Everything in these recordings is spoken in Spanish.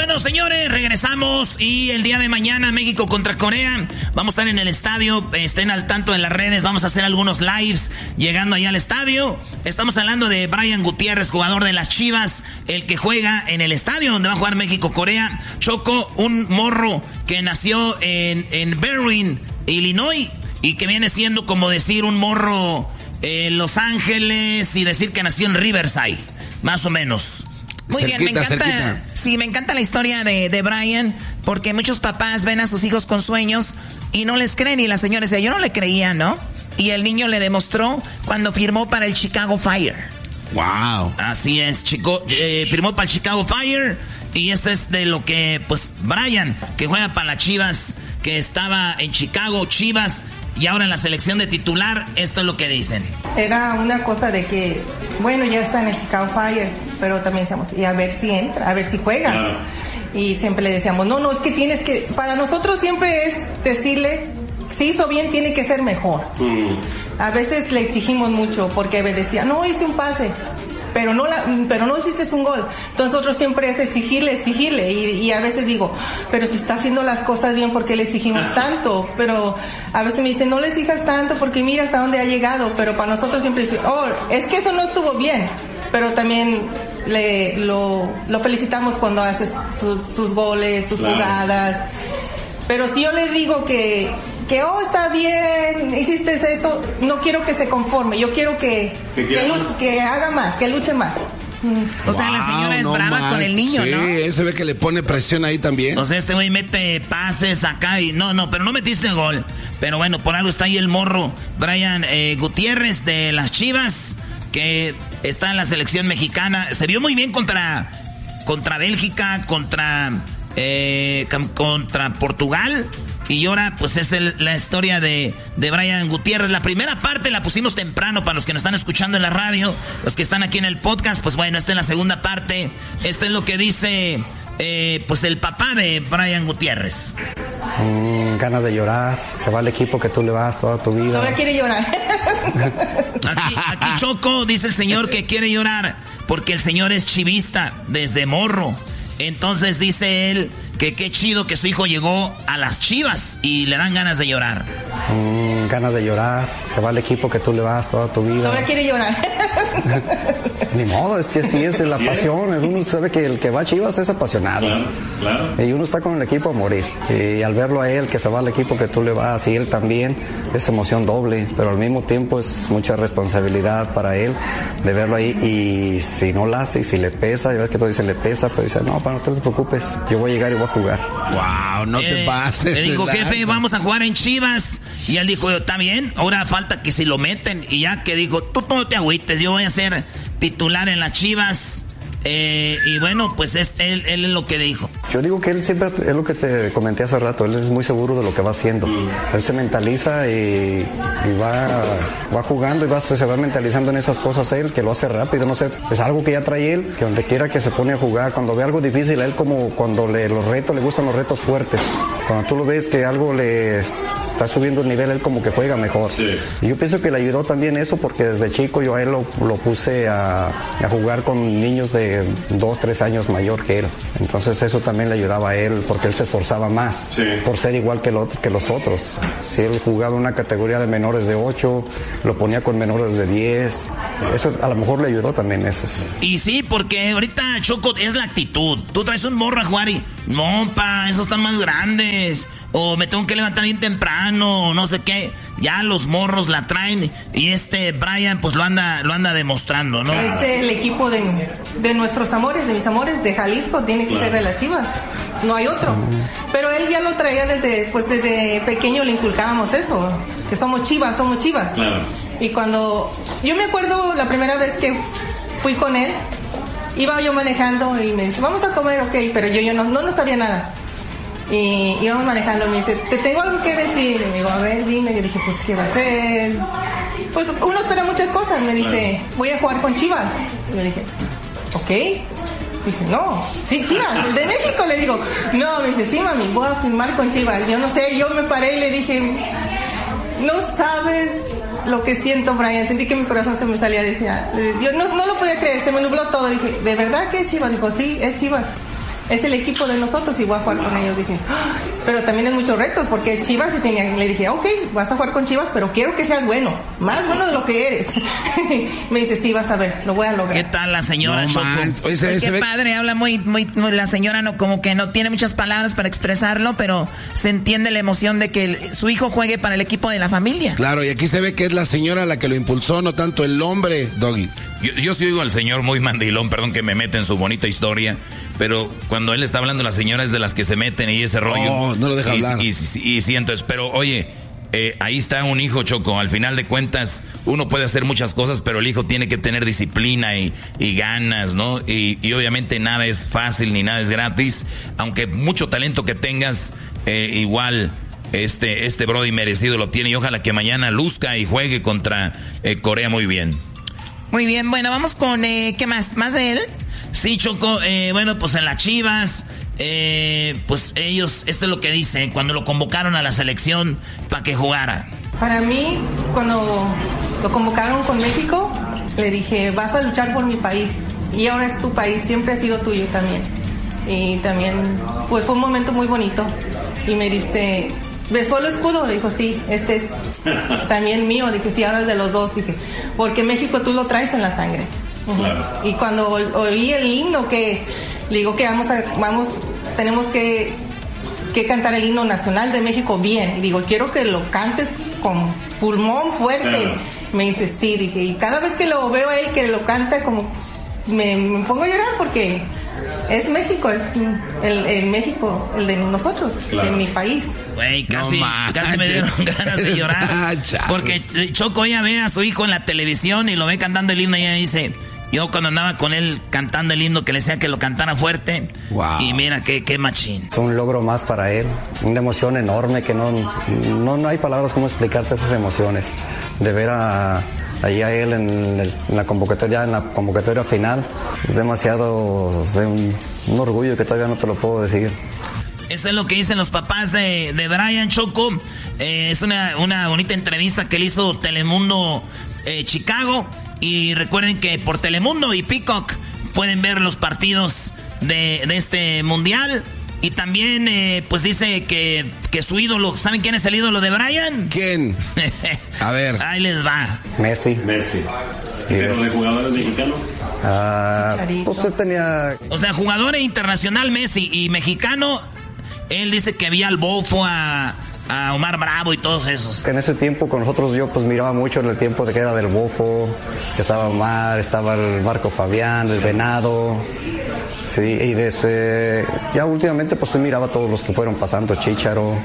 Bueno, señores, regresamos y el día de mañana México contra Corea. Vamos a estar en el estadio, estén al tanto en las redes, vamos a hacer algunos lives llegando allá al estadio. Estamos hablando de Brian Gutiérrez, jugador de las Chivas, el que juega en el estadio donde va a jugar México-Corea. Choco, un morro que nació en Berwyn, Illinois, y que viene siendo como decir un morro en Los Ángeles y decir que nació en Riverside, más o menos. Muy cerquita, bien, me encanta. Cerquita. Sí, me encanta la historia de Brian, porque muchos papás ven a sus hijos con sueños y no les creen. Y la señora decía, yo no le creía, ¿no? Y el niño le demostró cuando firmó para el Chicago Fire. Wow. Así es, chico. Firmó para el Chicago Fire. Y eso es de lo que, pues, Brian, que juega para las Chivas, que estaba en Chicago, Chivas, y ahora en la selección de titular, esto es lo que dicen. Era una cosa de que, bueno, ya está en el Chicago Fire, pero también decíamos, y a ver si entra, a ver si juega. Claro. Y siempre le decíamos, no, es que tienes que, para nosotros siempre es decirle, si hizo bien, tiene que ser mejor. A veces le exigimos mucho, porque me decía, no, hice un pase, pero no hiciste un gol. Entonces nosotros siempre es exigirle, y a veces digo, pero si está haciendo las cosas bien, ¿por qué le exigimos tanto? Pero a veces me dicen, no le exijas tanto porque mira hasta dónde ha llegado, pero para nosotros siempre decimos, es que eso no estuvo bien, pero también lo felicitamos cuando hace sus goles, sus jugadas. Pero si yo le digo que está bien, hiciste esto, no quiero que se conforme, yo quiero que haga más, que luche más. O sea, la señora es brava con el niño, sí, ¿no? Sí, se ve que le pone presión ahí también. O sea, este güey mete pases acá y pero no metiste gol. Pero bueno, por algo está ahí el morro Brian Gutiérrez de las Chivas, que está en la selección mexicana. Se vio muy bien contra Bélgica, contra Portugal. Y ahora pues es la historia de Brian Gutiérrez. La primera parte la pusimos temprano para los que nos están escuchando en la radio, los que están aquí en el podcast. Pues bueno, esta es la segunda parte. Esto es lo que dice pues el papá de Brian Gutiérrez. Ganas de llorar. Se va al equipo que tú le vas toda tu vida. Ahora quiere llorar. Aquí Choco dice el señor que quiere llorar porque el señor es chivista desde morro. Entonces dice él que qué chido que su hijo llegó a las Chivas y le dan ganas de llorar. Ganas de llorar. Se va al equipo que tú le vas toda tu vida. Ahora quiere llorar. Ni modo, es que sí es la pasión. Uno sabe que el que va a Chivas es apasionado. Claro. Y uno está con el equipo a morir. Y al verlo a él, que se va al equipo que tú le vas, y él también, es emoción doble. Pero al mismo tiempo es mucha responsabilidad para él de verlo ahí. Y si no la hace, y si le pesa, y ves que todo dice le pesa, pero dice, no, no te preocupes, yo voy a llegar y voy a jugar. Wow, no te pases. Le dijo, jefe, vamos a jugar en Chivas. Y él dijo, está bien, ahora falta que si lo meten. Y ya que dijo, tú no te agüites, yo voy a ser titular en las Chivas. Y bueno, pues él es lo que dijo. Yo digo que él siempre, es lo que te comenté hace rato, él es muy seguro de lo que va haciendo. Él se mentaliza y va jugando y se va mentalizando en esas cosas él, que lo hace rápido, no sé, es algo que ya trae él, que donde quiera que se pone a jugar, cuando ve algo difícil, a él como cuando los retos, le gustan los retos fuertes. Cuando tú lo ves que algo le está subiendo el nivel, él como que juega mejor. Sí. Y yo pienso que le ayudó también eso, porque desde chico yo a él lo puse a jugar con niños de 2, 3 años mayor que él. Entonces eso también le ayudaba a él, porque él se esforzaba más por ser igual que los otros. Si él jugaba una categoría de menores de 8, lo ponía con menores de 10. Eso a lo mejor le ayudó también eso. Y sí, porque ahorita, Choco, es la actitud. Tú traes un morro a jugar y, no, esos están más grandes. O me tengo que levantar bien temprano, o no sé qué. Ya los morros la traen y Brian pues lo anda demostrando, ¿no? Es el equipo de nuestros amores, de mis amores, de Jalisco, tiene que ser de las Chivas. No hay otro. Pero él ya lo traía desde pequeño, le inculcábamos eso, que somos Chivas. Claro. Y cuando, yo me acuerdo la primera vez que fui con él, iba yo manejando y me dice, vamos a comer, ok, pero yo no sabía nada. Y íbamos manejando, me dice, te tengo algo que decir. Y me digo, a ver, dime. Yo dije, pues, ¿qué va a hacer? Pues uno espera muchas cosas. Me dice, voy a jugar con Chivas. Y yo dije, ok. Dice, no, sí, Chivas, de México. Le digo, no, me dice, sí, mami, voy a firmar con Chivas. Yo no sé, yo me paré y le dije, no sabes lo que siento, Brian. Sentí que mi corazón se me salía. Decía, yo no lo podía creer, se me nubló todo. Dije, ¿de verdad que es Chivas? Dijo, sí, es Chivas. es el equipo de nosotros y voy a jugar con ellos. Dije, pero también es muchos retos, porque Chivas le dije, ok, vas a jugar con Chivas, pero quiero que seas bueno, más bueno de lo que eres. Me dice, sí, vas a ver, lo voy a lograr. ¿Qué tal la señora Choco? Qué padre, habla muy, la señora no, como que no tiene muchas palabras para expresarlo, pero se entiende la emoción de que su hijo juegue para el equipo de la familia. Claro, y aquí se ve que es la señora la que lo impulsó, no tanto el hombre, Doggy. Yo sí oigo al señor muy mandilón, perdón que me mete en su bonita historia, pero cuando él está hablando, la señora es de las que se meten y ese rollo. No lo deja hablar. Y sí, entonces, pero oye, ahí está un hijo, Choco. Al final de cuentas, uno puede hacer muchas cosas, pero el hijo tiene que tener disciplina y ganas, ¿no? Y obviamente nada es fácil ni nada es gratis, aunque mucho talento que tengas, igual... Este Brody merecido lo tiene y ojalá que mañana luzca y juegue contra Corea muy bien. Muy bien, bueno, vamos con, ¿qué más? ¿Más de él? Sí, Choco, bueno, pues en las Chivas, pues ellos, esto es lo que dice, cuando lo convocaron a la selección para que jugara. Para mí, cuando lo convocaron con México, le dije, vas a luchar por mi país. Y ahora es tu país, siempre ha sido tuyo también. Y también fue un momento muy bonito. Y me dice... ¿besó el escudo? Le dijo, sí, este es también mío. Dije, sí, ahora es de los dos. Dije, porque México tú lo traes en la sangre. Claro. Y cuando oí el himno, que le digo que tenemos que cantar el himno nacional de México bien. Y digo, quiero que lo cantes con pulmón fuerte. Claro. Me dice, sí, dije, y cada vez que lo veo ahí, que lo canta, como me pongo a llorar porque es México, es el México, el de nosotros, claro. De mi país. Güey, casi me dieron ganas de llorar. Porque Choco ella ve a su hijo en la televisión y lo ve cantando el himno y ella dice, yo cuando andaba con él cantando el himno que le decía que lo cantara fuerte. Wow. Y mira qué machín. Es un logro más para él, una emoción enorme que no hay palabras cómo explicarte esas emociones. De ver ahí a él en la convocatoria final, es demasiado, un orgullo que todavía no te lo puedo decir. Eso es lo que dicen los papás de Brian, Choco. Es una bonita entrevista que le hizo Telemundo Chicago. Y recuerden que por Telemundo y Peacock pueden ver los partidos de este mundial. Y también, pues dice que su ídolo, ¿saben quién es el ídolo de Brian? ¿Quién? A ver. Ahí les va. Messi. ¿Pero de jugadores mexicanos? Pues él tenía... O sea, jugador internacional Messi y mexicano, él dice que había al Bofo, a Omar Bravo y todos esos. En ese tiempo con nosotros yo pues miraba mucho en el tiempo de que era del Bofo, que estaba Omar, estaba el Marco Fabián, el Venado. Sí, y ya últimamente pues yo miraba a todos los que fueron pasando, Chícharo,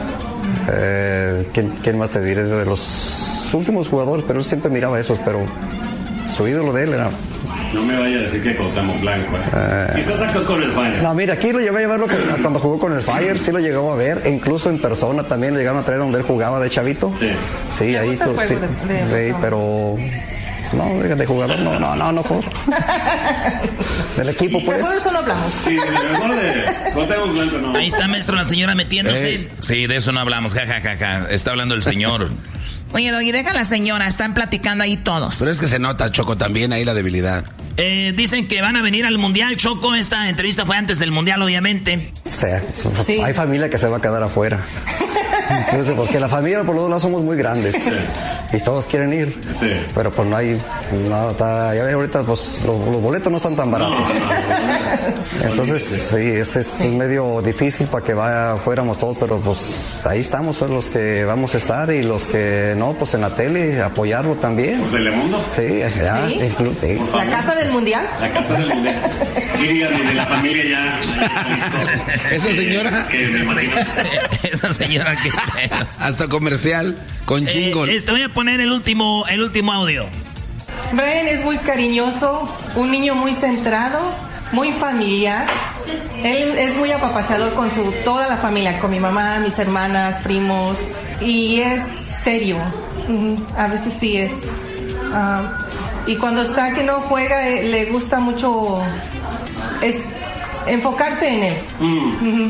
¿quién más te diré? De los últimos jugadores, pero él siempre miraba a esos, pero su ídolo de él era... No me vaya a decir que Cuauhtémoc Blanco. Quizás sacó con el Fire. No, mira, aquí lo llevé a verlo cuando jugó con el Fire, sí lo llegó a ver, e incluso en persona también le llegaron a traer donde él jugaba de chavito. Sí, ahí sí, pero... No, de jugador, no juego. Del equipo, pues. Mejor de eso no hablamos. Sí, mejor de Cuauhtémoc Blanco no. Ahí está, maestro, la señora metiéndose. Sí, de eso no hablamos, jajajaja. Está hablando el señor. Oye, Doggy, deja a la señora, están platicando ahí todos. Pero es que se nota, Choco, también ahí la debilidad. Dicen que van a venir al Mundial, Choco. Esta entrevista fue antes del Mundial, obviamente. Sí. Hay familia que se va a quedar afuera. Entonces, porque la familia por los dos lados somos muy grandes. Sí. Y todos quieren ir. Sí. Pero pues no hay... ya ves, ahorita pues los boletos no están tan baratos. Entonces, sí, es medio difícil para que fuéramos todos, pero pues ahí estamos, son los que vamos a estar y los que no, pues en la tele, apoyarlo también. ¿Por Telemundo? Sí, ya, ¿sí? Incluso, sí. ¿La casa del mundial? La casa del mundial. Díganme, de la familia ya. Esa señora... Que me imagino. Esa señora que... Hasta comercial, con jingle. Voy a poner el último audio. Brian es muy cariñoso, un niño muy centrado, muy familiar. Él es muy apapachador con toda la familia, con mi mamá, mis hermanas, primos. Y es serio. A veces sí es. Y cuando está que no juega, le gusta mucho enfocarse en él.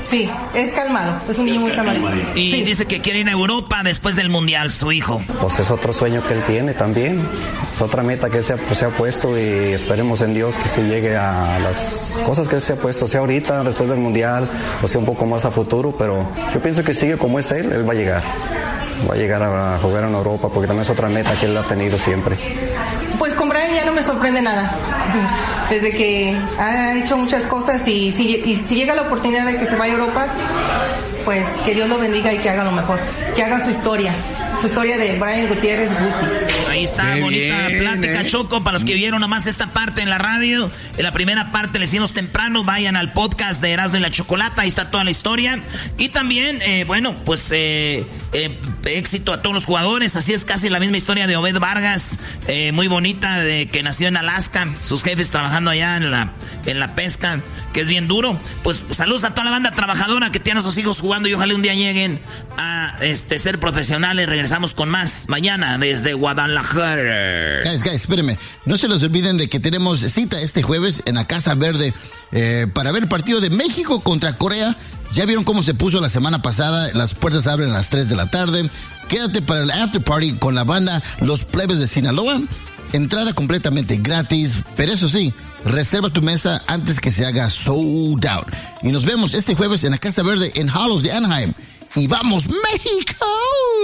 Sí, es calmado, es un niño muy calmado. Y sí. Dice que quiere ir a Europa después del Mundial, su hijo. Pues es otro sueño que él tiene también. Es otra meta que él se ha puesto y esperemos en Dios que se llegue a las cosas que él se ha puesto, sea ahorita, después del Mundial, o sea un poco más a futuro, pero yo pienso que sigue como es él va a llegar. Va a llegar a jugar en Europa porque también es otra meta que él ha tenido siempre. Pues con Brian ya no me sorprende nada. Desde que ha hecho muchas cosas y si llega la oportunidad de que se vaya a Europa, pues que Dios lo bendiga y que haga lo mejor, que haga su historia de Brian Gutiérrez Guti. Ahí está, qué bonita bien, plática, Choco, para los que vieron nomás esta parte en la radio. En la primera parte les hicimos temprano, vayan al podcast de Erasmo y la Chocolata, ahí está toda la historia. Y también, éxito a todos los jugadores, así es casi la misma historia de Obed Vargas, muy bonita, de que nació en Alaska, sus jefes trabajando allá en la pesca, que es bien duro. Pues saludos a toda la banda trabajadora que tiene a sus hijos jugando y ojalá un día lleguen a ser profesionales. Regresamos con más mañana desde Guadalajara. Guys, espérenme. No se les olviden de que tenemos cita este jueves en la Casa Verde para ver el partido de México contra Corea. Ya vieron cómo se puso la semana pasada. Las puertas abren a las 3 de la tarde. Quédate para el after party con la banda Los Plebes de Sinaloa. Entrada completamente gratis, pero eso sí, reserva tu mesa antes que se haga sold out. Y nos vemos este jueves en la Casa Verde en Hallows de Anaheim. ¡Y vamos, México!